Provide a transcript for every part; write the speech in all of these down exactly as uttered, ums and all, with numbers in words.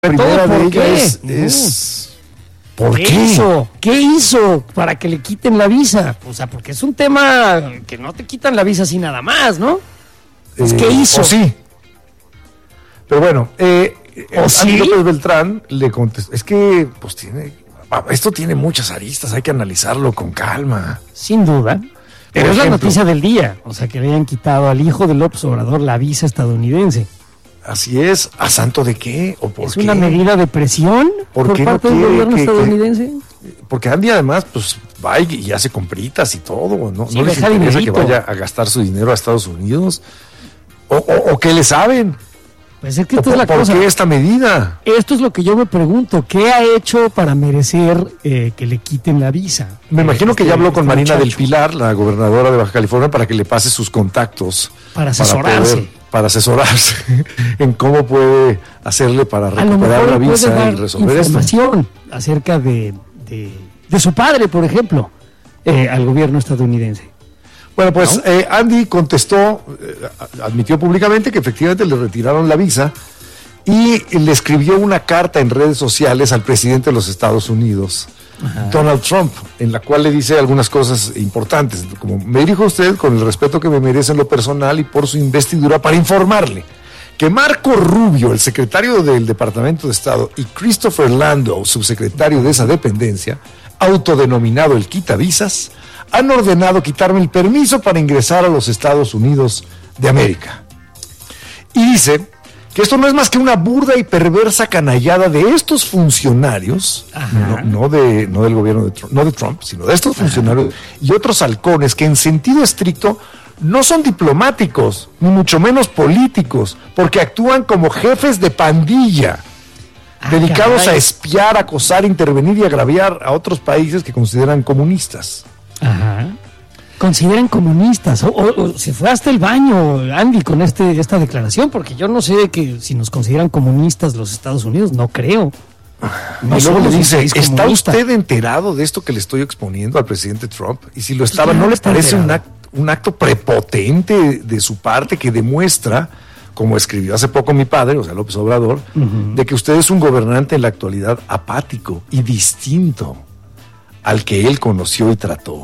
primera ¿Por de qué? ellas es, es ¿por ¿Qué, qué? hizo? ¿Qué hizo para que le quiten la visa? O sea, porque es un tema que no te quitan la visa así nada más, ¿no? Pues, Eh, ¿qué hizo? O sí. Pero bueno, eh, ¿O Andy sí? López Beltrán le contestó, es que pues tiene, esto tiene muchas aristas, hay que analizarlo con calma. Sin duda. Pero Por es la ejemplo, noticia del día. O sea, que le hayan quitado al hijo de López Obrador la visa estadounidense. Así es, ¿a santo de qué? ¿O por ¿Es qué? una medida de presión ¿Por por qué no parte del quiere gobierno que- que- estadounidense? Porque Andy además pues va y, y hace compritas y todo, ¿no? Sí, ¿No les deja interesa que dinerito. vaya a gastar su dinero a Estados Unidos? ¿O, o, o qué le saben? Pues es que ¿O esta es la por, por cosa. qué esta medida? Esto es lo que yo me pregunto. ¿Qué ha hecho para merecer eh, que le quiten la visa? Me Eh, imagino que este- ya habló con este Marina del muchacho. Pilar, la gobernadora de Baja California, para que le pase sus contactos. Para asesorarse. Para, poder- para asesorarse en cómo puede hacerle para A lo recuperar mejor la le puede visa dar y resolver esto. información acerca de, de, de su padre, por ejemplo, eh, al gobierno estadounidense. Bueno, pues ¿No? eh, Andy contestó, eh, admitió públicamente que efectivamente le retiraron la visa y le escribió una carta en redes sociales al presidente de los Estados Unidos, Ajá. Donald Trump, en la cual le dice algunas cosas importantes, como me dirijo a usted con el respeto que me merece en lo personal y por su investidura para informarle que Marco Rubio, el secretario del Departamento de Estado, y Christopher Landau, subsecretario de esa dependencia, autodenominado el quitavisas, han ordenado quitarme el permiso para ingresar a los Estados Unidos de América. Y dice que esto no es más que una burda y perversa canallada de estos funcionarios, no, no, de, no del gobierno de Trump, no de Trump, sino de estos funcionarios y otros halcones que en sentido estricto no son diplomáticos, ni mucho menos políticos, porque actúan como jefes de pandilla, Ah, dedicados caray. a espiar, acosar, intervenir y agraviar a otros países que consideran comunistas. Ajá. Consideran comunistas. O, o- o se fue hasta el baño, Andy, con este esta declaración, porque yo no sé que si nos consideran comunistas los Estados Unidos, no creo. No Y luego somos le un dice, país ¿está comunista". usted enterado de esto que le estoy exponiendo al presidente Trump? Y si lo estaba, Claro ¿no que le está parece un enterado. acto, un acto prepotente de su parte que demuestra, como escribió hace poco mi padre, o sea, López Obrador, de que usted es un gobernante en la actualidad apático y distinto al que él conoció y trató?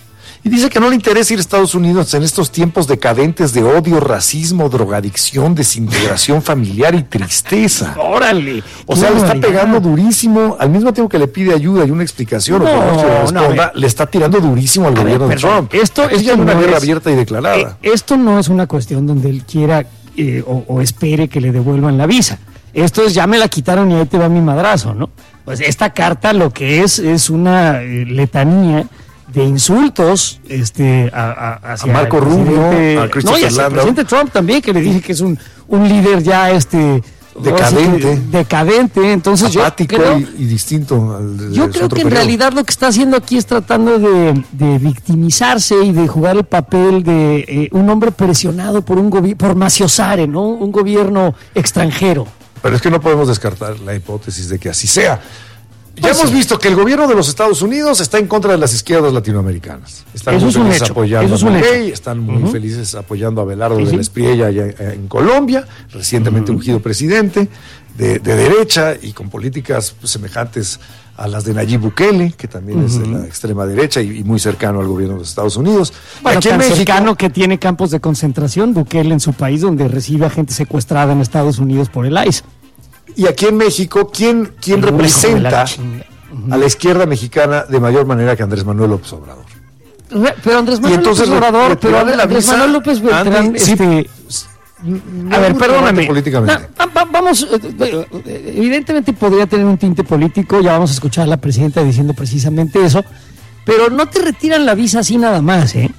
Y dice que no le interesa ir a Estados Unidos en estos tiempos decadentes de odio, racismo, drogadicción, desintegración familiar y tristeza. Órale. O qué sea, le está barbaridad. pegando durísimo, al mismo tiempo que le pide ayuda y una explicación, o No, por lo menos que le no, responda, a ver. le está tirando durísimo al A ver, gobierno de perdón, Trump. esto- Aquí esto ya hay una no guerra es- abierta y declarada. Eh, esto no es una cuestión donde él quiera eh, o, o espere que le devuelvan la visa. Esto es, ya me la quitaron y ahí te va mi madrazo, ¿no? Pues esta carta lo que es es una eh, letanía de insultos este, a, a- hacia A Marco el Rubio, presidente- a Christopher no, y hacia el Landau. presidente Trump también, que le dije que es un, un líder ya este Decadente. ahora sí que decadente. Entonces apático yo creo, y, y distinto al de- yo de su creo otro que en periodo. realidad lo que está haciendo aquí es tratando de, de victimizarse y de jugar el papel de eh, un hombre presionado por un gobi- por Maciosare, ¿no? Un gobierno extranjero. Pero es que no podemos descartar la hipótesis de que así sea. Ya Pues hemos sí. visto que el gobierno de los Estados Unidos está en contra de las izquierdas latinoamericanas. Están Eso muy es un felices hecho, apoyando eso es a un Milei, hecho. están muy Ujú. felices apoyando a Abelardo Sí, de sí. la Espriella allá en Colombia, recientemente ungido presidente de, de derecha y con políticas pues, semejantes a las de Nayib Bukele, que también es de la extrema derecha y, y muy cercano al gobierno de los Estados Unidos. Bueno, Aquí en tan México, cercano que tiene campos de concentración, Bukele en su país, donde recibe a gente secuestrada en Estados Unidos por el I C E. y aquí en México, ¿quién, quién El hijo de representa la chinga. a la izquierda mexicana de mayor manera que Andrés Manuel López Obrador? Re- Pero Andrés Manuel entonces López Obrador, re- pero retirarle la Andrés visa, Manuel López Beltrán, Andy, sí, este, No a ver, muy perdóname. relevante políticamente. Na- va- vamos, eh, eh, evidentemente podría tener un tinte político, ya vamos a escuchar a la presidenta diciendo precisamente eso, pero no te retiran la visa así nada más, ¿eh?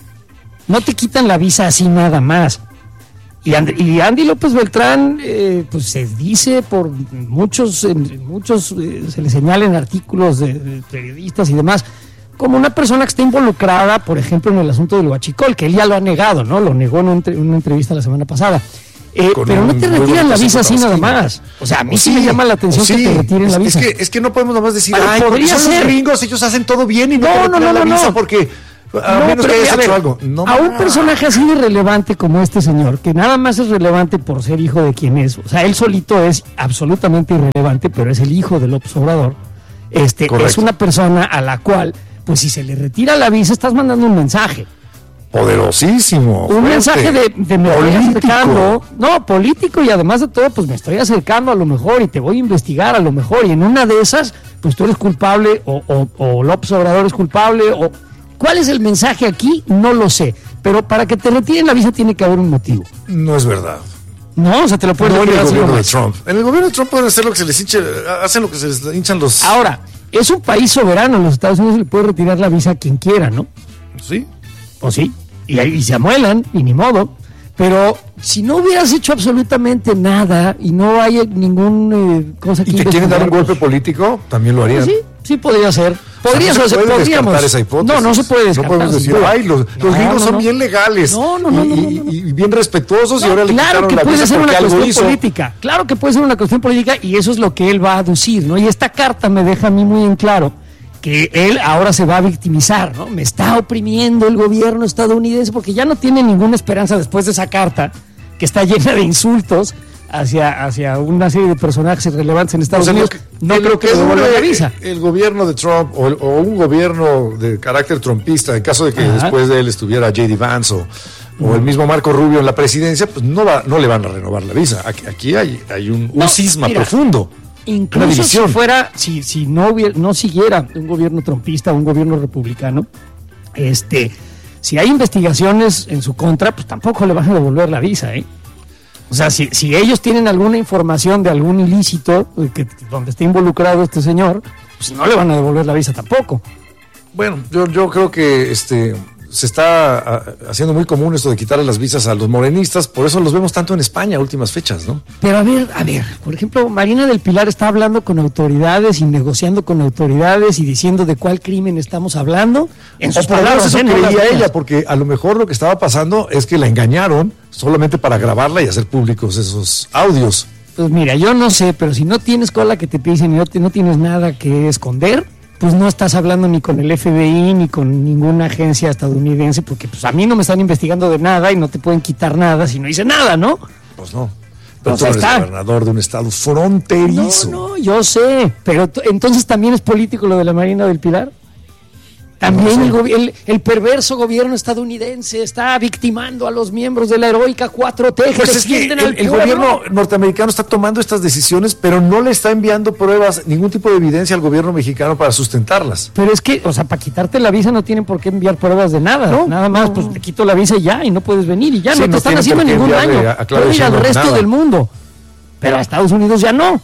No te quitan la visa así nada más. Y And- y Andy López Beltrán, eh, pues se dice por muchos, en muchos eh, se le señalan artículos de, de periodistas y demás, como una persona que está involucrada, por ejemplo, en el asunto del huachicol, que él ya lo ha negado, ¿no? Lo negó en, un entre- en una entrevista la semana pasada. Eh, Con pero no un te muy retiran la bonito visa así acento nada tabasqueño. más. O sea, a mí O sí, me llama la atención o que sí. te retiren es, la es visa. que, es que no podemos nomás decir, Bueno, ay, porque podría son los ser. gringos, ellos hacen todo bien y no, No, te no, retiran no, la no, visa no. porque A no, menos pero, que hayas a hecho ver, algo. No, a un personaje así de relevante como este señor, que nada más es relevante por ser hijo de quien es, o sea, él solito es absolutamente irrelevante, pero es el hijo del López Obrador. Este, es una persona a la cual, pues si se le retira la visa, estás mandando un mensaje. Poderosísimo. Un fuerte, mensaje de, de me político. estoy acercando. No, político, y además de todo, pues me estoy acercando a lo mejor y te voy a investigar a lo mejor. Y en una de esas, pues tú eres culpable o, o, o López Obrador es culpable. O ¿cuál es el mensaje aquí? No lo sé. Pero para que te retiren la visa tiene que haber un motivo. No es verdad. No, o sea, te lo pueden No en el retirar así gobierno de nomás. Trump. En el gobierno de Trump pueden hacer lo que se les hinche, hacen lo que se les hinchan los... Ahora, es un país soberano. Los Estados Unidos le puede retirar la visa a quien quiera, ¿no? Sí. Pues sí. Y, y se amuelan, y ni modo. Pero si no hubieras hecho absolutamente nada y no hay ninguna eh, cosa que ¿Y te quieren dar un investigar, golpe político? También lo harían. pues sí, sí podría ser. Podrías O sea, no se hacer, puede podríamos. descartar esa hipótesis. No, no se puede descartar. No podemos decir, sin duda. ay, los, los No, gringos no, son no. bien legales. No, no, no, y, no, no, y- no. y bien respetuosos y No, ahora le claro quitaron que la puede visa ser una porque algo cuestión hizo. política. Claro que puede ser una cuestión política y eso es lo que él va a aducir, ¿no? Y esta carta me deja a mí muy en claro que él ahora se va a victimizar, ¿no? Me está oprimiendo el gobierno estadounidense porque ya no tiene ninguna esperanza después de esa carta que está llena de insultos hacia, hacia una serie de personajes relevantes en Estados O sea, Unidos. lo que- no en creo lo que que le devuelvan dure la visa. el gobierno de Trump o, el- o un gobierno de carácter trumpista, en caso de que Ajá. después de él estuviera J D Vance o, o el mismo Marco Rubio en la presidencia, pues no, va, no le van a renovar la visa. Aquí, aquí hay, hay un, un No, cisma mira, profundo. Una Incluso si división. fuera, si, si no hubiera, no siguiera un gobierno trumpista, un gobierno republicano, este, si hay investigaciones en su contra, pues tampoco le van a devolver la visa, ¿eh? O sea, si, si ellos tienen alguna información de algún ilícito eh, que, donde esté involucrado este señor, pues no le van a devolver la visa tampoco. Bueno, yo, yo creo que este se está a, haciendo muy común esto de quitarle las visas a los morenistas, por eso los vemos tanto en España a últimas fechas, ¿no? Pero a ver, a ver, por ejemplo, Marina del Pilar está hablando con autoridades y negociando con autoridades y diciendo de cuál crimen estamos hablando. En sus O por lo menos palabras, eso ¿eh? No las creía mías. ella, porque a lo mejor lo que estaba pasando es que la engañaron solamente para grabarla y hacer públicos esos audios. Pues mira, yo no sé, pero si no tienes cola que te pisen y no, te- no tienes nada que esconder, pues no estás hablando ni con el F B I ni con ninguna agencia estadounidense, porque pues a mí no me están investigando de nada y no te pueden quitar nada si no hice nada, ¿no? Pues no. Pero Pues tú ahí eres está. gobernador de un estado No, fronterizo. no, yo sé, pero t- entonces también es político lo de la Marina del Pilar. También No el, sé. gobi- el, el perverso gobierno estadounidense está victimando a los miembros de la heroica cuatro T que Pues es que defienden el, al el pueblo. gobierno norteamericano está tomando estas decisiones, pero no le está enviando pruebas, ningún tipo de evidencia al gobierno mexicano para sustentarlas. Pero es que, o sea, para quitarte la visa no tienen por qué enviar pruebas de nada. No, nada más, no. pues te quito la visa y ya, y no puedes venir y ya. Sí, no te no están tienen haciendo por qué ningún enviarle daño. a- a Claudia Pueden ir al Sheinbaum resto nada. del mundo. Pero a Estados Unidos ya no.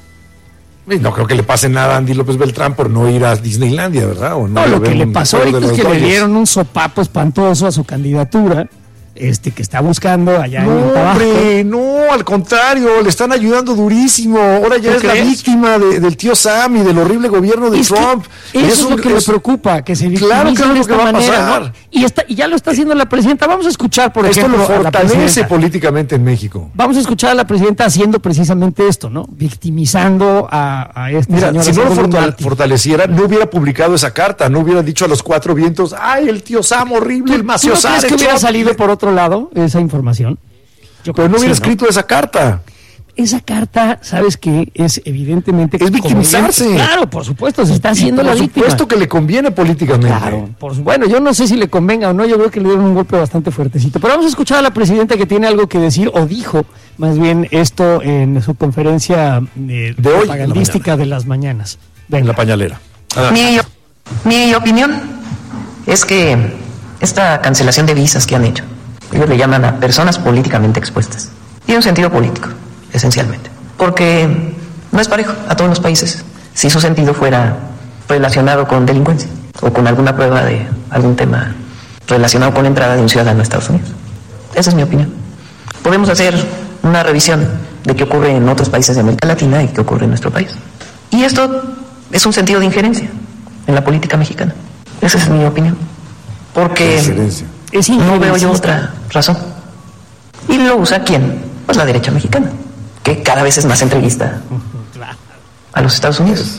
Y no creo que le pase nada a Andy López Beltrán por no ir a Disneylandia, ¿verdad? O No, ir a lo ver que le un pasó juego ahorita de es que los le Dodgers. dieron un sopapo espantoso a su candidatura, este que está buscando allá No, en el Tabasco. hombre, no, al contrario, le están ayudando durísimo. Ahora ya ¿Tú es la crees? víctima de- del tío Sam y del horrible gobierno de Es que Trump. eso es, un- lo que me es- preocupa, que se Claro victimice que es de lo esta que va a manera, pasar. ¿no? Y, está, y ya lo está haciendo la presidenta. Vamos a escuchar, por Esto ejemplo, lo a la fortalece presidenta. políticamente en México. Vamos a escuchar a la presidenta haciendo precisamente esto, ¿no? Victimizando a, a este Mira, señor. si no lo haciéndole un fortal- mártir. fortaleciera, no hubiera publicado esa carta, no hubiera dicho a los cuatro vientos, ay, el tío Sam horrible, el ¿Tú no maciosar, crees que el hubiera Trump". salido por otro lado esa información? Yo Pero creo no que hubiera sí, escrito esa carta. Esa carta, ¿sabes qué? Es evidentemente... Es victimizarse. conveniente. Claro, por supuesto, se está haciendo Por la víctima. supuesto que le conviene políticamente. Claro, por su- bueno, yo no sé si le convenga o no, yo creo que le dieron un golpe bastante fuertecito. Pero vamos a escuchar a la presidenta que tiene algo que decir, o dijo más bien esto en su conferencia eh, De hoy, propagandística de las mañanas. En Venga. la pañalera. Ah, Mi, mi opinión es que esta cancelación de visas que han hecho, ellos le llaman a personas políticamente expuestas, tiene un sentido político, esencialmente, porque no es parejo a todos los países si su sentido fuera relacionado con delincuencia o con alguna prueba de algún tema relacionado con la entrada de un ciudadano a Estados Unidos. Esa es mi opinión. Podemos hacer una revisión de qué ocurre en otros países de América Latina y qué ocurre en nuestro país. Y esto es un sentido de injerencia en la política mexicana. Esa es mi opinión. Porque Injerencia. Es no veo yo injerencista. otra razón. ¿Y lo usa quién? Pues la derecha mexicana, que cada vez es más entreguista Claro. a los Estados Unidos.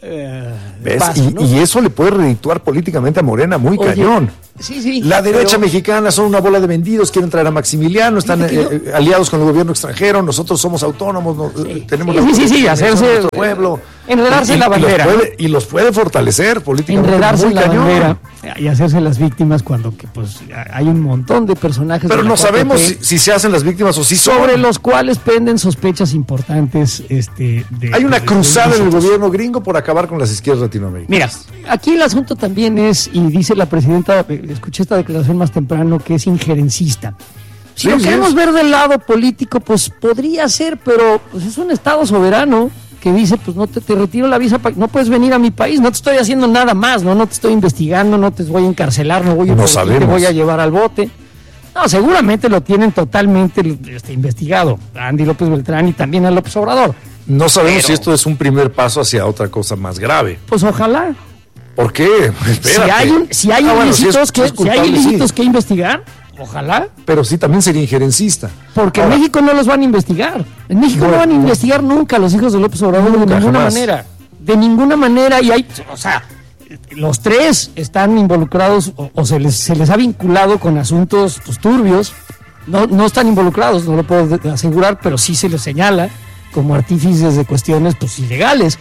eh, ¿Ves? paso, y, ¿no? y eso le puede redituar políticamente a Morena muy Oye, cañón. Sí, sí. La derecha pero- mexicana son una bola de vendidos, quieren traer a Maximiliano, están Fíjate que eh, eh, aliados con el gobierno extranjero, nosotros somos autónomos, no- Sí. tenemos Sí, la sí, sí, sí, protección de hacerse, nuestro pueblo. enredarse Y- en la y los bandera. puede- Y los puede fortalecer políticamente enredarse muy en la cañón. bandera y hacerse las víctimas cuando que pues hay un montón de personajes Pero de la no sabemos cuatro T si, si se hacen las víctimas o si son. sobre los cuales penden sospechas importanes. Este, de, Hay una de- cruzada de en el nosotros. gobierno gringo por acabar con las izquierdas latinoamericanas. Mira, aquí el asunto también es, y dice la presidenta, eh, escuché esta declaración más temprano, que es injerencista. Si Sí, lo sí queremos es. ver del lado político, pues podría ser, pero pues es un Estado soberano que dice, pues no te, te retiro la visa, pa- no puedes venir a mi país, no te estoy haciendo nada más, no, no te estoy investigando, no te voy a encarcelar, no voy a No te sabemos. voy a llevar al bote. No, seguramente lo tienen totalmente este, investigado, a Andy López Beltrán y también a López Obrador. No sabemos Pero- si esto es un primer paso hacia otra cosa más grave. Pues ojalá. ¿Por qué? Si Espérate. hay, un, si hay Ah, bueno, si es- ilícitos, si que, es si hay culpable, ilícitos sí. que investigar, ojalá. Pero sí también sería injerencista. Porque Ahora, en México no los van a investigar. En México No, no, van a no. investigar nunca a los hijos de López Obrador de Nunca, ninguna jamás. manera. De ninguna manera. Y hay, o sea, los tres están involucrados o, o se, les, se les ha vinculado con asuntos pues, turbios. No, no están involucrados, no lo puedo de- asegurar, pero sí se les señala como artífices de cuestiones pues ilegales.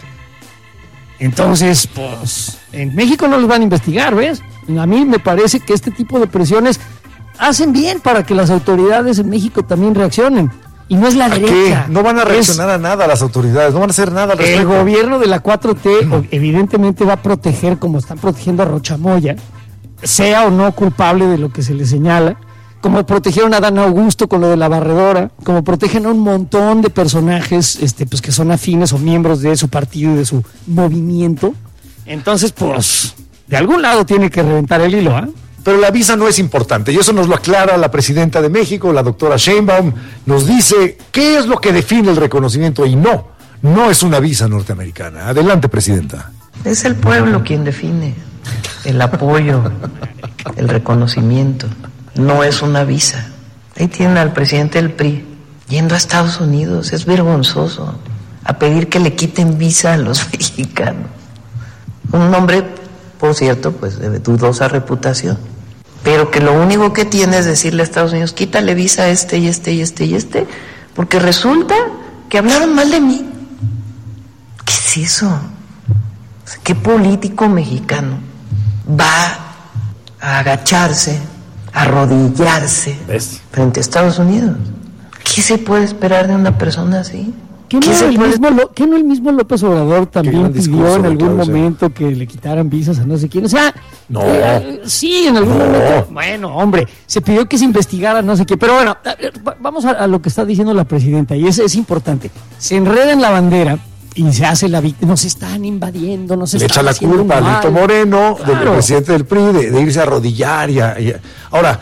Entonces, pues, en México no los van a investigar, ¿ves? A mí me parece que este tipo de presiones hacen bien para que las autoridades en México también reaccionen. Y no es la ¿A qué? derecha. No van a es reaccionar a nada las autoridades, no van a hacer nada al el respecto. gobierno de la cuatro T o- evidentemente va a proteger, como están protegiendo a Rochamoya, sea o no culpable de lo que se le señala, como protegieron a Dan Augusto con lo de la barredora, como protegen a un montón de personajes este, pues, que son afines o miembros de su partido y de su movimiento. Entonces, pues, de algún lado tiene que reventar el hilo, ¿ah? Pero la visa no es importante y eso nos lo aclara la presidenta de México, la doctora Sheinbaum, nos dice qué es lo que define el reconocimiento y no, no es una visa norteamericana. Adelante, presidenta. Es el pueblo quien define el apoyo, el reconocimiento. No es una visa. Ahí tienen al presidente del P R I yendo a Estados Unidos. Es vergonzoso a pedir que le quiten visa a los mexicanos. Un hombre, por cierto, pues de dudosa reputación, pero que lo único que tiene es decirle a Estados Unidos, quítale visa a este y este y este y este, porque resulta que hablaron mal de mí. ¿Qué es eso? O sea, ¿qué político mexicano va a agacharse, a arrodillarse ¿Ves? frente a Estados Unidos? ¿Qué se puede esperar de una persona así? ¿Qué ¿Qué no, se el puede- mismo, Lo- qué no el mismo López Obrador también gran pidió discurso en de algún Claudia. momento que le quitaran visas a no sé quién? O sea, No. eh, sí, en algún No. momento. Bueno, hombre, se pidió que se investigara no sé qué. Pero bueno, a ver, va- vamos a, a lo que está diciendo la presidenta, y eso es importante. Se enreda en la bandera y se hace la víctima. Nos están invadiendo, nos Le están echa la haciendo culpa a mal. Alito Moreno, del Claro. presidente del P R I, de, de irse a arrodillar. Y a- y a- Ahora,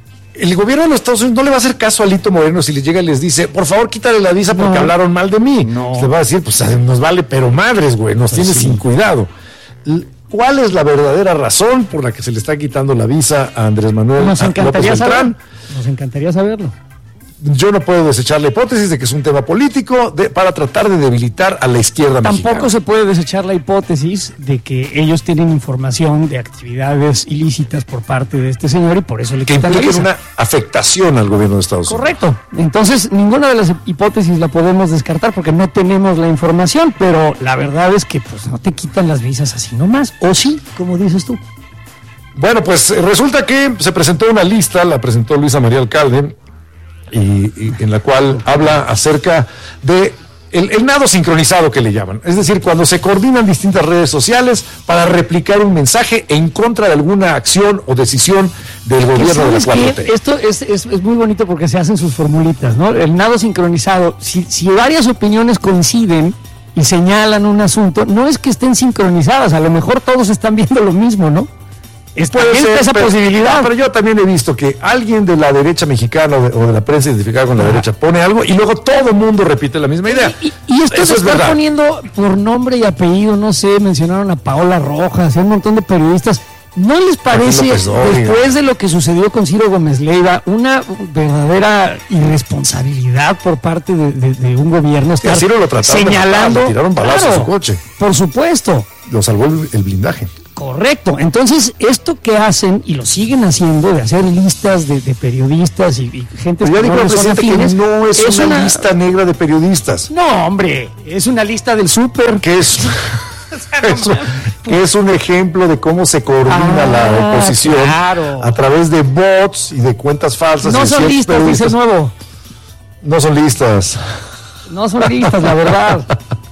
el gobierno de los Estados Unidos no le va a hacer caso a Alito Moreno si les llega y les dice, por favor, quítale la visa porque No. hablaron mal de mí. No. Le va a decir, pues nos vale, pero madres, güey, nos tiene sí. sin cuidado. L- ¿Cuál es la verdadera razón por la que se le está quitando la visa a Andrés Manuel Nos a encantaría López saber. Beltrán? Nos encantaría saberlo. Yo no puedo desechar la hipótesis de que es un tema político de- para tratar de debilitar a la izquierda Tampoco mexicana. se puede desechar la hipótesis de que ellos tienen información de actividades ilícitas por parte de este señor y por eso le Que quitan la impliquen visa. una afectación al gobierno de Estados Unidos. Correcto. Entonces, ninguna de las hipótesis la podemos descartar porque no tenemos la información, pero la verdad es que pues no te quitan las visas así nomás. O sí, como dices tú. Bueno, pues eh, resulta que se presentó una lista, la presentó Luisa María Alcalde, y, y en la cual habla acerca de el, el nado sincronizado que le llaman. Es decir, cuando se coordinan distintas redes sociales para replicar un mensaje en contra de alguna acción o decisión del Que gobierno de la ¿sabes cuatro qué? T. Esto es, es, es muy bonito porque se hacen sus formulitas, ¿no? El nado sincronizado. Si, si varias opiniones coinciden y señalan un asunto, no es que estén sincronizadas, a lo mejor todos están viendo lo mismo, ¿no? Es, Puede también ser, está esa pero, posibilidad. no, pero yo también he visto que alguien de la derecha mexicana o de, o de la prensa identificada con la derecha pone algo y luego todo el mundo repite la misma idea. Y, y esto Eso se es está verdad. poniendo por nombre y apellido, no sé, mencionaron a Paola Rojas, a un montón de periodistas. ¿No les parece, después de lo que sucedió con Ciro Gómez Leiva, una verdadera irresponsabilidad por parte de, de, de un gobierno estar Ciro lo trataron señalando? De matar, le tiraron balazos claro, a su coche. Por supuesto. Lo salvó el, el blindaje. Correcto. Entonces, esto que hacen, y lo siguen haciendo, de hacer listas de, de periodistas y, y gente que no son afines, que no es, es una, una lista negra de periodistas. No, hombre, es una lista del súper. Que es... Eso, que es un ejemplo de cómo se coordina ah, la oposición claro. a través de bots y de cuentas falsas. No son listas, dice nuevo. No son listas. No son listas, la verdad.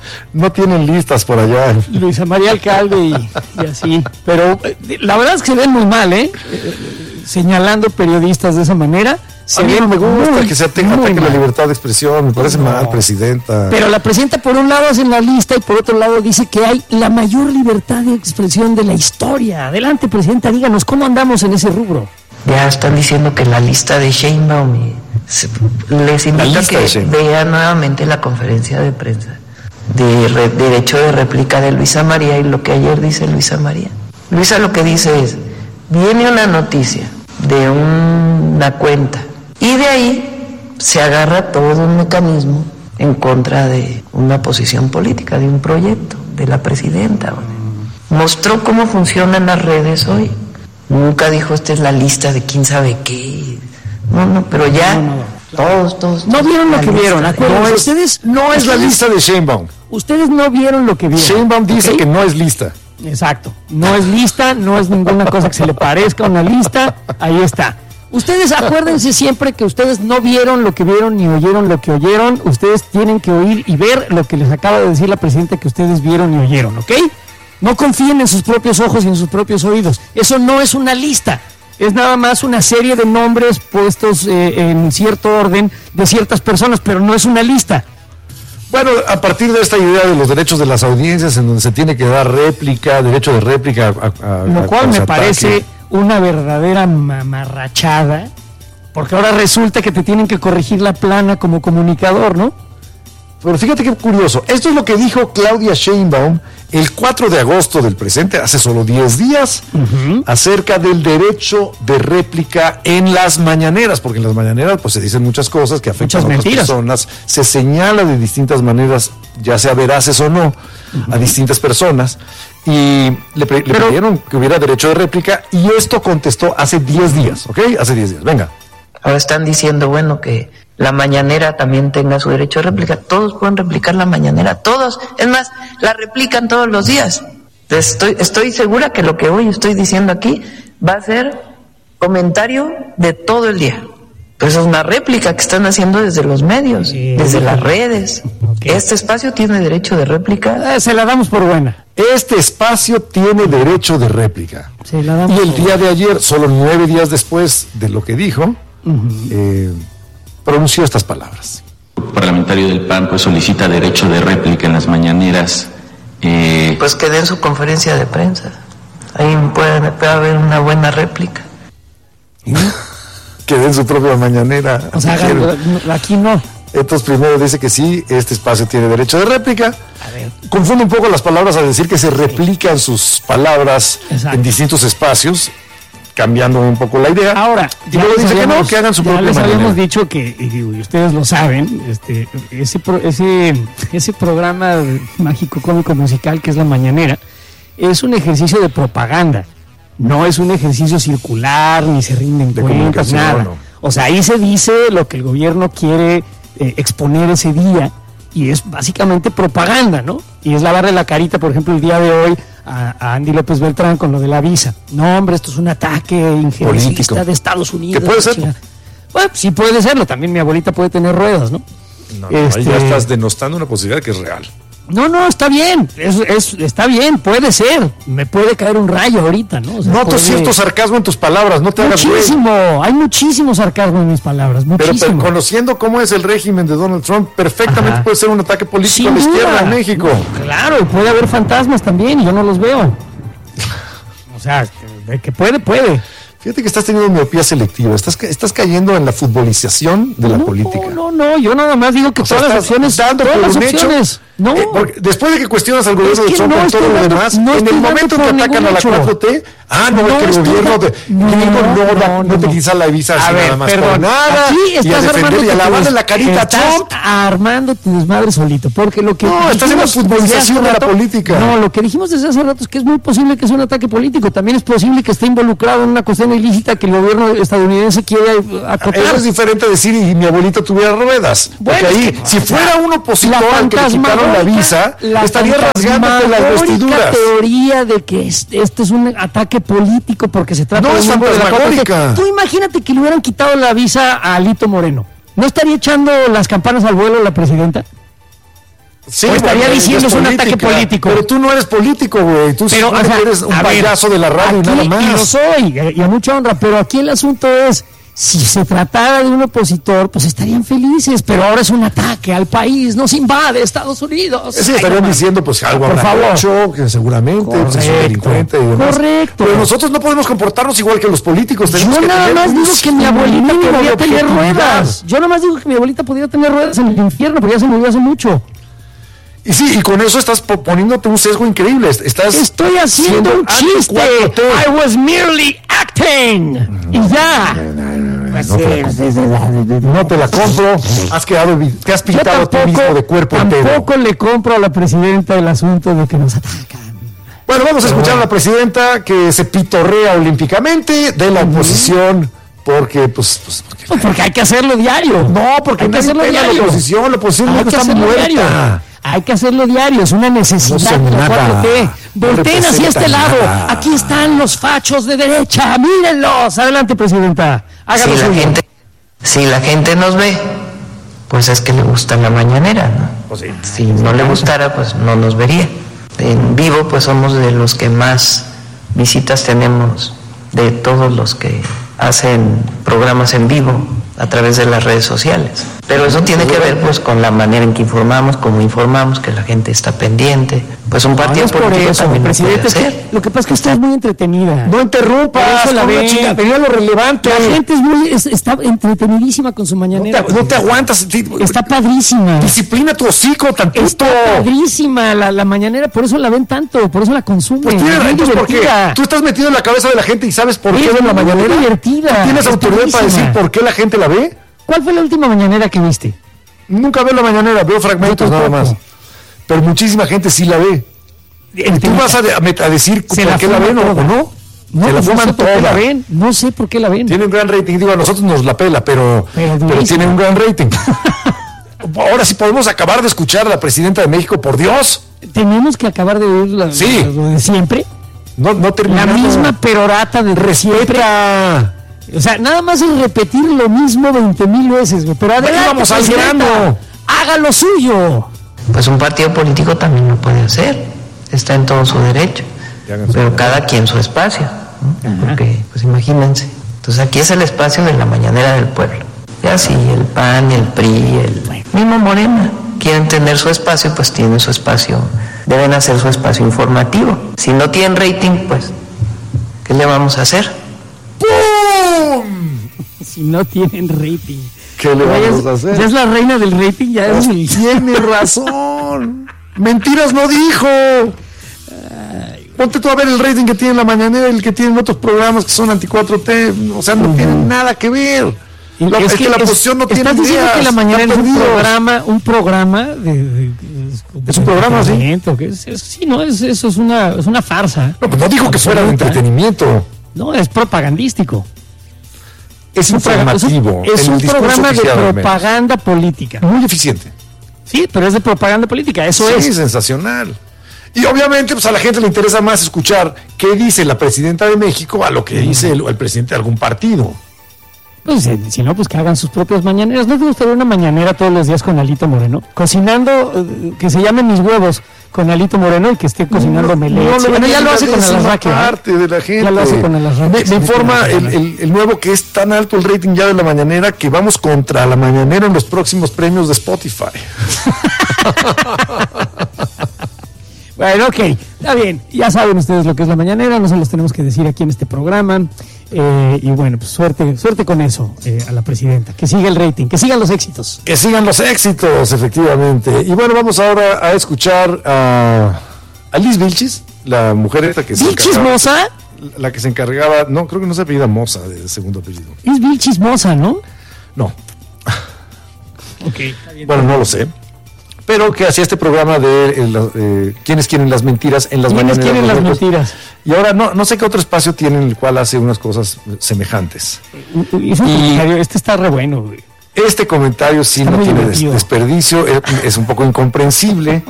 No tienen listas por allá. Luisa María Alcalde y, y así. Pero la verdad es que se ven muy mal, ¿eh? eh señalando periodistas de esa manera. A mí no me gusta que se ataque la libertad de expresión, me parece no. mal, presidenta. Pero la presidenta por un lado hace la lista y por otro lado dice que hay la mayor libertad de expresión de la historia. Adelante, presidenta, díganos, ¿cómo andamos en ese rubro? Ya están diciendo que la lista de Sheinbaum, y se, les invito a que vean nuevamente la conferencia de prensa de re, derecho de réplica de Luisa María y lo que ayer dice Luisa María. Luisa lo que dice es, viene una noticia de una cuenta y de ahí se agarra todo un mecanismo en contra de una posición política, de un proyecto, de la presidenta. Mostró cómo funcionan las redes hoy. Nunca dijo, esta es la lista de quién sabe qué. No, no, pero ya no, no, no. todos, todos. No vieron lo que vieron, no es, ustedes no es la lista de Sheinbaum. Ustedes no vieron lo que vieron. Sheinbaum dice ¿okay? que no es lista. Exacto, no es lista, no es ninguna cosa que se le parezca a una lista, ahí está. Ustedes acuérdense siempre que ustedes no vieron lo que vieron ni oyeron lo que oyeron, ustedes tienen que oír y ver lo que les acaba de decir la presidenta que ustedes vieron y oyeron, ¿ok? No confíen en sus propios ojos y en sus propios oídos, eso no es una lista, es nada más una serie de nombres puestos eh, en cierto orden de ciertas personas, pero no es una lista. Bueno, a partir de esta idea de los derechos de las audiencias, en donde se tiene que dar réplica, derecho de réplica a, a, lo cual a, me parece una verdadera mamarrachada, porque ahora resulta que te tienen que corregir la plana como comunicador, ¿no? Pero fíjate qué curioso, esto es lo que dijo Claudia Sheinbaum el cuatro de agosto del presente, hace solo diez días, uh-huh. acerca del derecho de réplica en las mañaneras, porque en las mañaneras pues se dicen muchas cosas que afectan muchas a otras mentiras. personas, se señala de distintas maneras, ya sea veraces o no, uh-huh. a distintas personas, y le, pre- Pero, le pidieron que hubiera derecho de réplica, y esto contestó hace diez días, ¿ok? Hace diez días, venga. Ahora están diciendo, bueno, que la mañanera también tenga su derecho de réplica. Todos pueden replicar la mañanera, todos. Es más, la replican todos los días. Estoy, estoy segura que lo que hoy estoy diciendo aquí va a ser comentario de todo el día. Pues es una réplica que están haciendo desde los medios, sí, desde las redes. Okay. Este espacio tiene derecho de réplica. Eh, se la damos por buena. Este espacio tiene derecho de réplica. Se la damos y el día de ayer, solo nueve días después de lo que dijo, uh-huh. eh, pronunció estas palabras. El parlamentario del P A N pues solicita derecho de réplica en las mañaneras. Eh... Pues que den su conferencia de prensa. Ahí puede, puede haber una buena réplica. ¿Eh? Que den su propia mañanera. O sea, aquí no. Entonces primero dice que sí, este espacio tiene derecho de réplica. A ver. Confunde un poco las palabras al decir que se replican sus palabras Exacto. en distintos espacios, cambiando un poco la idea. Ahora, y luego dice habíamos, que no, que hagan su ya propia les mañanera. habíamos dicho que, y, y ustedes lo saben, este, ese, pro, ese, ese programa mágico, cómico, musical que es La Mañanera, es un ejercicio de propaganda. No es un ejercicio circular, ni se rinden de cuentas, nada. No. O sea, ahí se dice lo que el gobierno quiere eh, exponer ese día, y es básicamente propaganda, ¿no? Y es lavarle la carita, por ejemplo, el día de hoy a, a Andy López Beltrán con lo de la visa. No, hombre, esto es un ataque injerencista de Estados Unidos. ¿Qué puede ser? Bueno, sí puede serlo, también mi abuelita puede tener ruedas, ¿no? No, no este... ahí ya estás denostando una posibilidad que es real. No, no, está bien, es, es, está bien, puede ser, me puede caer un rayo ahorita, ¿no? O sea, Noto puede... cierto sarcasmo en tus palabras, no te hagas güey. Muchísimo, hay muchísimo sarcasmo en mis palabras, muchísimo. Pero, pero conociendo cómo es el régimen de Donald Trump, perfectamente Ajá. puede ser un ataque político Sin a la izquierda duda. en México. No, claro, puede haber fantasmas también y yo no los veo. O sea, de que puede, puede. Fíjate que estás teniendo miopía selectiva, estás, estás cayendo en la futbolización de la no, política. No, no, yo nada más digo que o todas sea, las opciones, dando todas las un opciones. Hecho, no. Eh, después de que cuestionas al gobierno es de Trump no y todo lo demás, no en el momento que atacan a la cuatro T, Ah, no, No es que el estoy gobierno de- te, no, gringo no, no, da- no, no te no. quita la visa A así ver, nada más perdón, por nada aquí y a estás defender armando y a tu lavarle des- la carita a estás Trump. armando tu desmadre solito, porque lo que No, estás en la dijimos desde futbolización hace de la rato- política. No, lo que dijimos desde hace rato es que es muy posible que sea un ataque político, también es posible que esté involucrado en una cuestión ilícita que el gobierno estadounidense quiere acotar. Eso es diferente a decir y mi abuelito tuviera ruedas. Porque Bueno, ahí, es que- si fuera un opositor La al que le quitaron la fantasmagórica- visa, la estaría rasgándote las fantasmagórica vestiduras. teoría de que este, este es un ataque político porque se trata No, de es un miembro de la fantasmagórica. cuatro T. Tú imagínate que le hubieran quitado la visa a Alito Moreno. ¿No estaría echando las campanas al vuelo la presidenta? Sí, O estaría bueno, diciendo es es un ataque política, político. Pero tú no eres político, güey. Tú Pero, supone o sea, que eres un a ver, payaso de la radio y aquí, nada y lo más. soy, y a mucha honra, pero aquí el asunto es, si se tratara de un opositor, pues estarían felices, pero ahora es un ataque al país, nos invade Estados Unidos. Sí, Ay, estarían no, diciendo pues algo por habrá favor. hecho, que seguramente pues, es un Correcto, delincuente y demás. correcto. Pero nosotros no podemos comportarnos igual que los políticos. Yo Tenemos que nada tener más un digo que mi abuelita mínimo de podría tener objetividad. ruedas. Yo nada más digo que mi abuelita podría tener ruedas en el infierno, porque ya se murió hace mucho. Y sí, y con eso estás po- poniéndote un sesgo increíble. Estás Estoy haciendo siendo un chiste. anti cuatro T. I was merely acting. Y ya. No te, la, no te la compro. Has quedado, vi- te has Yo pintado a ti mismo de cuerpo entero. tampoco le compro a la presidenta el asunto de que nos atacan. Bueno, vamos a escuchar a la presidenta que se pitorrea olímpicamente de la oposición. Porque, pues, pues porque, Pues porque hay que hacerlo diario. no, porque hay que nadie hacerlo pela a diario. la oposición. La oposición Hay no que está hacerlo muerta. diario. Hay que hacerlo diario, es una necesidad. No son de la nada. cuatro T. No Volteen hacia representan este lado. nada. Aquí están los fachos de derecha. Mírenlos. Adelante, presidenta. Hágalo Si la suyo. gente, si la gente nos ve, pues es que le gusta la mañanera, ¿no? Pues sí. Si no le gustara, pues no nos vería. En vivo, pues somos de los que más visitas tenemos de todos los que hacen programas en vivo a través de las redes sociales. Pero eso tiene que ver pues con la manera en que informamos, cómo informamos, que la gente está pendiente. Pues un No, partido no es por político eso, también lo puede presidente. Es que hacer. lo que pasa es que usted es muy entretenida. No interrumpas. Por eso la pon una ve. chinga- venía lo relevante. La gente es muy, es- está entretenidísima con su no, mañanera. te, no te aguantas. ti- Está padrísima. Disciplina tu hocico tantito. Está padrísima la, la mañanera, por eso la ven tanto, por eso la consumen. Pues tienes es muy retos porque divertida. tú estás metido en la cabeza de la gente y sabes por qué Es ven la muy mañanera. divertida, ¿Tú ¿Tienes es autoridad para padrísima. decir por qué la gente la ve? ¿Cuál fue la última mañanera que viste? Nunca veo la mañanera, veo fragmentos Yo nada tampoco. más. Pero muchísima gente sí la ve. ¿Y tú vas a, de- a met- a decir Se por la qué la ven o fuman o no? toda. No, Se la no fuman sé por qué la toda. ven, no sé por qué la ven. Tiene un gran rating. Digo, a nosotros nos la pela, pero, Pero pero durísimo. tiene un gran rating. Ahora sí podemos acabar de escuchar a la presidenta de México, por Dios. Tenemos que acabar de oír la, Sí. lo de siempre. No, no La terminamos. misma perorata de siempre. Respeta. O sea, nada más es repetir lo mismo veinte mil veces, güey. Pero adelante, vamos al presidenta, grano. haga lo suyo. Pues un partido político también lo puede hacer, está en todo su derecho, Ya hagan su pero derecho. cada quien su espacio, ¿no? Porque, pues imagínense, entonces aquí es el espacio de la mañanera del pueblo, ya si el P A N, el P R I, el mismo Morena quieren tener su espacio, pues tienen su espacio, deben hacer su espacio informativo, si no tienen rating, pues, ¿qué le vamos a hacer? ¡Pum! Si no tienen rating. ¿Qué le Ya vamos es- a hacer? Ya es la reina del rating, ya es el... Tiene razón. Mentiras no dijo. Ponte tú a ver el rating que tiene la mañanera y el que tienen otros programas que son anti cuatro T. O sea, no tienen nada que ver. La- es, que, la es- oposición no tiene estás diciendo ideas. que la mañana es están un perdidos. programa, un programa de, de- de- Es un programa, sí. entretenimiento, que es- es- sí, no, es, eso es una, es una farsa. No, pues no dijo que fuera de Absoluta. entretenimiento. No, es propagandístico. Es un programa- informativo. Es en un, el discurso programa de oficial, al menos. propaganda política. Muy eficiente. Sí, pero es de propaganda política, eso Sí, es. sensacional. Y obviamente, pues a la gente le interesa más escuchar qué dice la presidenta de México a lo que dice el, el presidente de algún partido. Pues eh, si no, pues que hagan sus propias mañaneras. ¿No te gustaría una mañanera todos los días con Alito Moreno? Cocinando, eh, que se llamen mis huevos con Alito Moreno y que esté cocinando melés. le Bueno, ya lo hace con interesa Alasraque, ¿verdad? parte de la gente. Ya lo hace con Alasraque. Me, me informa el, el- el nuevo que es tan alto el rating ya de la mañanera que vamos contra la mañanera en los próximos premios de Spotify. Bueno, ok, está bien. Ya saben ustedes lo que es la mañanera, no se los tenemos que decir aquí en este programa. Eh, y bueno, pues suerte, suerte con eso eh, a la presidenta. Que siga el rating, que sigan los éxitos. Que sigan los éxitos, efectivamente. Y bueno, vamos ahora a escuchar a, a Liz Vilchis, la mujer esta que se ¿Vilchis encargaba- Moza? la que se encargaba, no, creo que no se apellida Moza de segundo apellido. Es Vilchis Moza, ¿no? No. Ok, está bien. Bueno, no lo sé. Pero que hacía este programa de eh, eh, ¿Quiénes quieren las mentiras en las ¿Quiénes mañaneras? quieren las mentiras? Y ahora no, no sé qué otro espacio tiene en el cual hace unas cosas semejantes. Hizo un comentario, este está re bueno, güey. Este comentario sí Está no muy tiene des- divertido. desperdicio, es, es un poco incomprensible.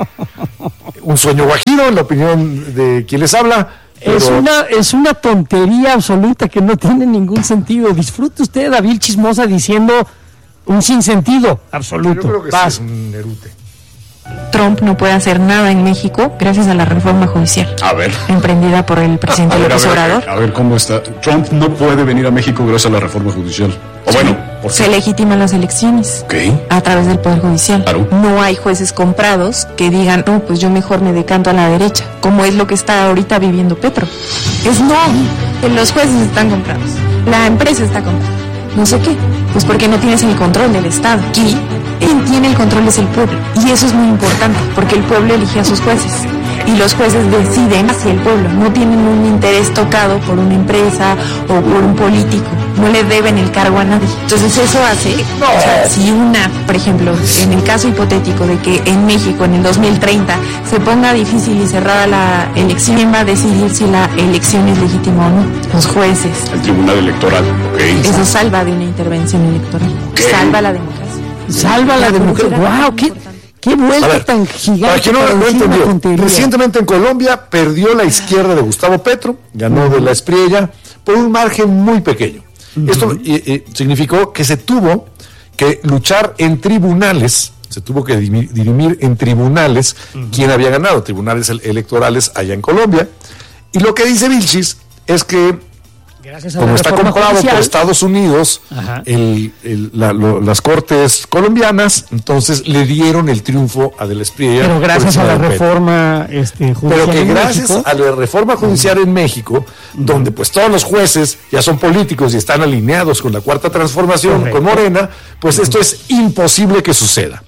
Un sueño guajiro, en la opinión de quien les habla. Pero Es una, es una tontería absoluta que no tiene ningún sentido. Disfrute usted a Vilchis Moza diciendo un sinsentido absoluto. yo creo que sí Vas. es un erute. Trump no puede hacer nada en México gracias a la reforma judicial A ver. emprendida por el presidente A ver, a López ver, Obrador. a ver cómo está. Trump no puede venir a México gracias a la reforma judicial. O bueno, ¿por Se qué? legitiman las elecciones ¿Qué? a través del Poder Judicial. Claro. No hay jueces comprados que digan, no, pues yo mejor me decanto a la derecha, como es lo que está ahorita viviendo Petro. Es no, que los jueces están comprados, la empresa está comprada. No sé qué, pues porque no tienes el control del Estado. Aquí, quien tiene el control es el pueblo. Y eso es muy importante, porque el pueblo elige a sus jueces. Y los jueces deciden hacia el pueblo. No tienen un interés tocado por una empresa o por un político. No le deben el cargo a nadie. Entonces eso hace, o sea, si una, por ejemplo, en el caso hipotético de que en México en el dos mil treinta se ponga difícil y cerrada la elección, ¿quién va a decidir si la elección es legítima o no? Los jueces. El Tribunal Electoral, ¿ok? Eso salva de una intervención electoral. ¿Qué? Salva la democracia. Salva la democracia. ¡Wow! ¡Qué, qué A vuelta ver, tan gigante! para quien no para lo decir una entendió, tontería. recientemente en Colombia perdió la izquierda de Gustavo Petro, ganó de la Espriella por un margen muy pequeño. Esto eh, eh, significó que se tuvo que luchar en tribunales, se tuvo que dimi- dirimir en tribunales quién había ganado, tribunales el- electorales allá en Colombia. Y lo que dice Vilchis es que Gracias a como la está reforma comprado judicial, por Estados Unidos, Ajá. el- el- la- lo- las cortes colombianas, entonces le dieron el triunfo a De la Espriella. pero por gracias encima a la de Petro. reforma este, judicial Pero que en gracias México, a la reforma judicial en México, donde pues todos los jueces ya son políticos y están alineados con la Cuarta Transformación, Correcto. con Morena, pues esto es imposible que suceda.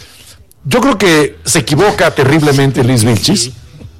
Yo creo que se equivoca terriblemente Luis Vilchis,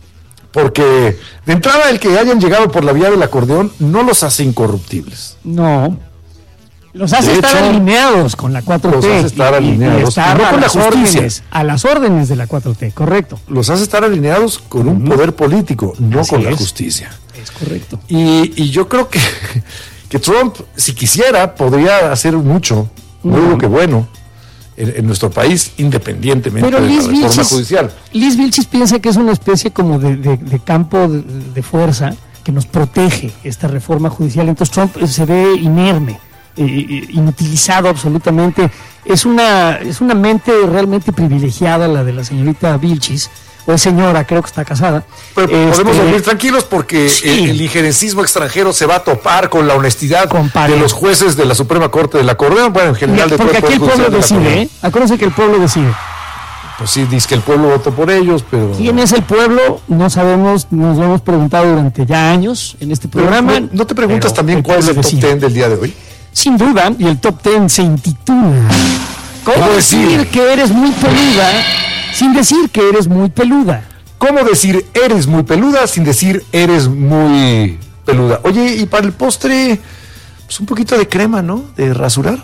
porque de entrada el que hayan llegado por la vía del acordeón no los hace incorruptibles. no. Los hace De estar hecho, alineados con la cuatro T. los hace estar y- y- alineados, Y, estar y no a con la las justicia. órdenes, a las órdenes de la cuatro T, correcto. Los hace estar alineados con un poder político, no Así con la es. justicia. Es correcto. Y, y yo creo que, que Trump, si quisiera, podría hacer mucho, no digo que bueno, en, en nuestro país, independientemente Pero de la Liz reforma Vilchis, judicial. Liz Vilchis piensa que es una especie como de, de- de campo de, de fuerza que nos protege esta reforma judicial. Entonces Trump eh, se ve inerme, eh, eh, inutilizado absolutamente. Es una, es una mente realmente privilegiada la de la señorita Vilchis, o es señora, creo que está casada. Pero Este, podemos dormir tranquilos porque sí. el, el injerencismo extranjero se va a topar con la honestidad Compadre. de los jueces de la Suprema Corte del Acordeón, bueno, en general de todo Porque el aquí el Poder pueblo Judicial del decide, ¿eh? Acuérdense que el pueblo decide. Acordeón. Pues sí, dice que el pueblo votó por ellos, pero... ¿Quién es el pueblo? No sabemos, nos lo hemos preguntado durante ya años en este Pero programa. ¿no, ¿no te preguntas pero también el cuál es el pueblo top decide. ten del día de hoy? Sin duda, y el top ten se intitula ¿Cómo ¿Cómo decir decir? que eres muy peluda sin decir que eres muy peluda? ¿Cómo decir eres muy peluda sin decir eres muy peluda? Oye, y para el postre, pues un poquito de crema, ¿no? De rasurar.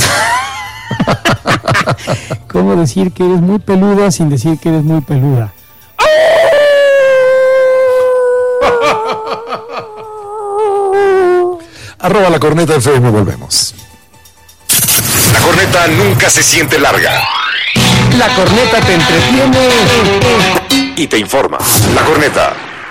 ¿Cómo decir que eres muy peluda sin decir que eres muy peluda? Arroba la corneta F M, volvemos. La corneta nunca se siente larga La corneta te entretiene. y te informa. La corneta.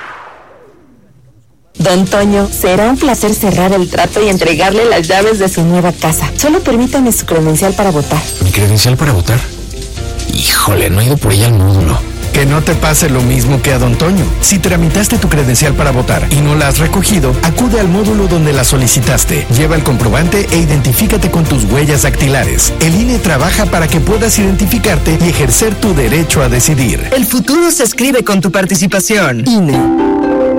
Don Toño, será un placer cerrar el trato y entregarle las llaves de su nueva casa. Solo permítame su credencial para votar. ¿Mi credencial para votar? Híjole, no he ido por ella al módulo. Que no te pase lo mismo que a Don Toño. Si tramitaste tu credencial para votar y no la has recogido, acude al módulo donde la solicitaste. Lleva el comprobante e identifícate con tus huellas dactilares. El I N E trabaja para que puedas identificarte y ejercer tu derecho a decidir. El futuro se escribe con tu participación. I N E.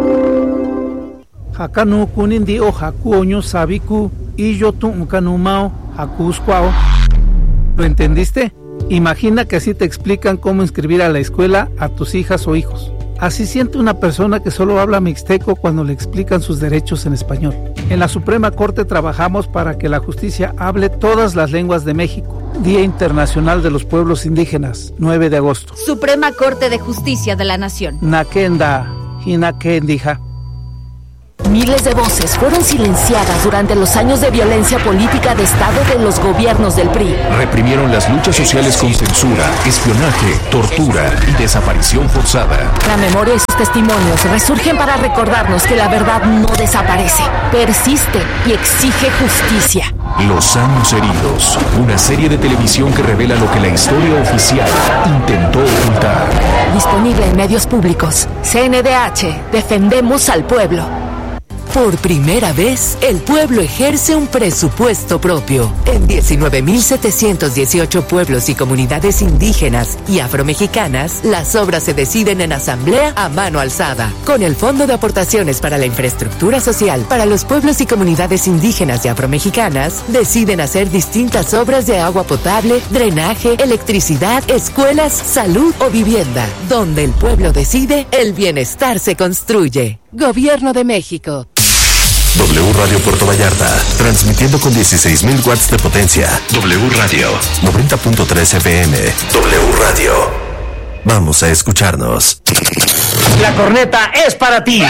Hakanu kunindi o hakuoño sabiku y yo tu ukanumao hakuskwao. ¿Lo entendiste? Imagina que así te explican cómo inscribir a la escuela a tus hijas o hijos. Así siente una persona que solo habla mixteco cuando le explican sus derechos en español. En la Suprema Corte trabajamos para que la justicia hable todas las lenguas de México. Día Internacional de los Pueblos Indígenas, nueve de agosto. Suprema Corte de Justicia de la Nación. Nakenda, Hinakendija. Miles de voces fueron silenciadas durante los años de violencia política de Estado de los gobiernos del P R I. Reprimieron las luchas sociales con censura, espionaje, tortura y desaparición forzada. La memoria y sus testimonios resurgen para recordarnos que la verdad no desaparece, persiste y exige justicia. Los años heridos, una serie de televisión que revela lo que la historia oficial intentó ocultar. Disponible en medios públicos. C N D H, defendemos al pueblo. Por primera vez, el pueblo ejerce un presupuesto propio. En diecinueve mil setecientos dieciocho pueblos y comunidades indígenas y afromexicanas, las obras se deciden en asamblea a mano alzada. Con el Fondo de Aportaciones para la Infraestructura Social para los pueblos y comunidades indígenas y afromexicanas, deciden hacer distintas obras de agua potable, drenaje, electricidad, escuelas, salud o vivienda. Donde el pueblo decide, el bienestar se construye. Gobierno de México. W Radio Puerto Vallarta, transmitiendo con dieciséis mil watts de potencia. W Radio, noventa punto tres F M. W Radio. Vamos a escucharnos. La corneta es para ti.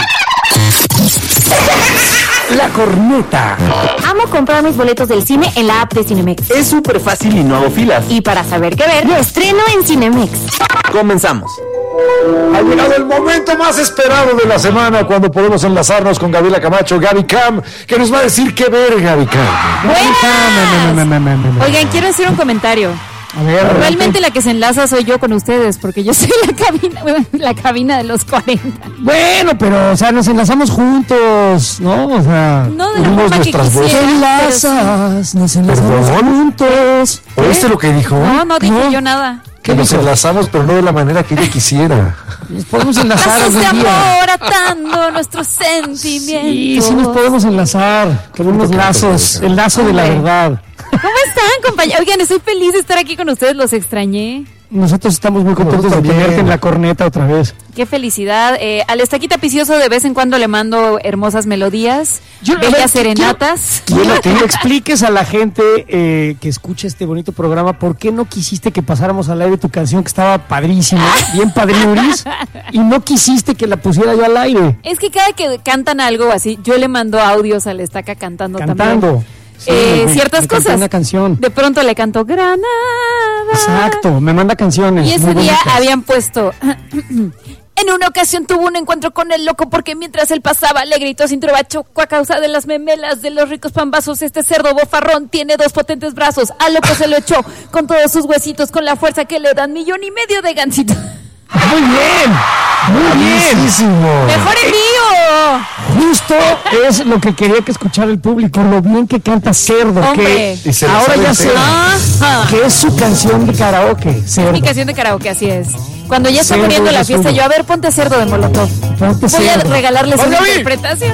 La corneta. Amo comprar mis boletos del cine en la app de Cinemex. Es súper fácil y no hago filas. Y para saber qué ver, lo estreno en Cinemex. Comenzamos. Ha llegado el momento más esperado de la semana, cuando podemos enlazarnos con Gabriela Camacho, Gaby Cam, que nos va a decir qué ver, Gaby Cam. Buenas. Oigan, quiero hacer un comentario. A ver, Realmente la que se enlaza soy yo con ustedes, porque yo soy la cabina, la cabina de los cuarenta. Bueno, pero, o sea, nos enlazamos juntos, ¿no? O sea, no de la forma que quisiera. Nos enlazas, sí. Nos enlazamos juntos. ¿Oíste lo que dijo? No, no dije ¿No? yo nada. Que nos enlazamos, pero no de la manera que ella quisiera. Nos podemos enlazar. Lazos de amor atando nuestros sentimientos. Sí, sí nos podemos enlazar con unos lazos, el lazo de la verdad. ¿Cómo están, compañeros? Oigan, estoy feliz de estar aquí con ustedes, los extrañé. Nosotros estamos muy contentos de tenerte en la corneta otra vez. Qué felicidad. Eh, al Estaquita Picioso de vez en cuando le mando hermosas melodías, Yo, bellas ver, serenatas. Quiero, quiero que le expliques a la gente eh, que escucha este bonito programa por qué no quisiste que pasáramos al aire tu canción, que estaba padrísima, bien padriuris, y no quisiste que la pusiera yo al aire. Es que cada que cantan algo así, yo le mando audios al Estaca cantando, Cantando. también. Sí, eh, me, ciertas me cosas. Una canción. De pronto le canto Granada. Exacto, me manda canciones. Y ese muy día bonitas. habían puesto. En una ocasión tuvo un encuentro con el loco porque mientras él pasaba le gritó sin trovacho a causa de las memelas de los ricos pambazos. Este cerdo bofarrón tiene dos potentes brazos. Al loco se lo echó con todos sus huesitos, con la fuerza que le dan millón y medio de gansito. Muy bien, muy bien. ¡Mejor el mío! Justo es lo que quería que escuchara el público, lo bien que canta Cerdo. Hombre. Que ahora ya sé Ajá. que es su canción de karaoke, Cerdo. Mi canción de karaoke, así es. Cuando ya está Cerdo muriendo la es fiesta, suyo. yo, a ver, ponte Cerdo de Molotov. Ponte Voy a Cerdo. regalarles una ¡Oye! interpretación.